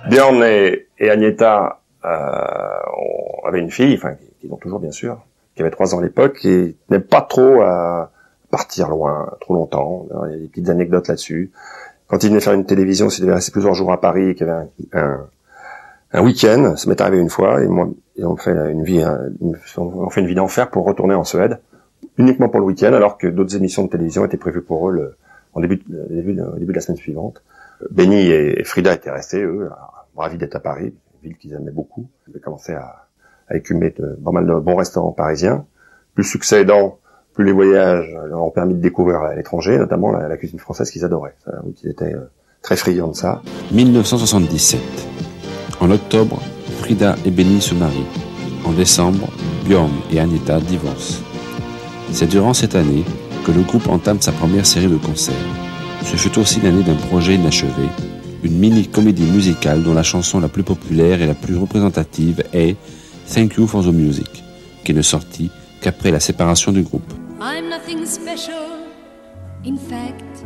Björn et Agneta avaient une fille, enfin, qu'ils ont toujours bien sûr, qui avait 3 ans à l'époque, et n'aimait pas trop à partir loin, trop longtemps. Alors, il y a des petites anecdotes là-dessus. Quand il venait faire une télévision, s'il devait rester plusieurs jours à Paris, et qu'il y avait un week-end, ça m'est arrivé une fois, et moi, on fait une vie d'enfer pour retourner en Suède, uniquement pour le week-end, alors que d'autres émissions de télévision étaient prévues pour eux au début de la semaine suivante. Benny et Frida étaient restés, eux, ravis d'être à Paris, une ville qu'ils aimaient beaucoup. Ils avaient commencé à écumer pas mal de bons restaurants parisiens. Plus le succès aidant, plus les voyages leur ont permis de découvrir à l'étranger, notamment la cuisine française qu'ils adoraient. Ils étaient très friands de ça. 1977. En octobre, Frida et Benny se marient. En décembre, Björn et Agneta divorcent. C'est durant cette année que le groupe entame sa première série de concerts. Ce fut aussi l'année d'un projet inachevé, une mini-comédie musicale dont la chanson la plus populaire et la plus représentative est Thank You for the Music, qui ne sortit qu'après la séparation du groupe. I'm nothing special. In fact,